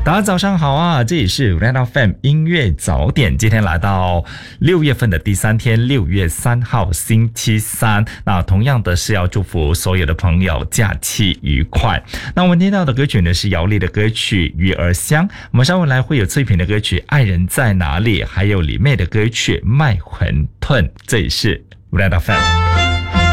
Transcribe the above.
大家早上好啊，这里是 Red FM 音乐早点，今天来到6月份的第3天，6月3号星期三。那同样的是要祝福所有的朋友假期愉快。那我们听到的歌曲呢是姚丽的歌曲《鱼儿香》，我们稍后来会有翠萍的歌曲《爱人在哪里》，还有李妹的歌曲《卖馄饨》。这里是 Red FM。